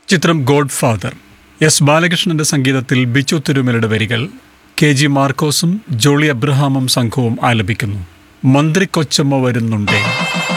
ചിത്രം God father. S ബാലകൃഷ്ണന്റെ സംഗീതത്തിൽ ബിച്ചു തിരുമലയുടെ വരികൾ KG മാർക്കോസും ജോളി അബ്രഹാമും സംഘവും ആലപിക്കുന്നു. മന്ത്രി കൊച്ചമ്മ വരുന്നുണ്ടേ.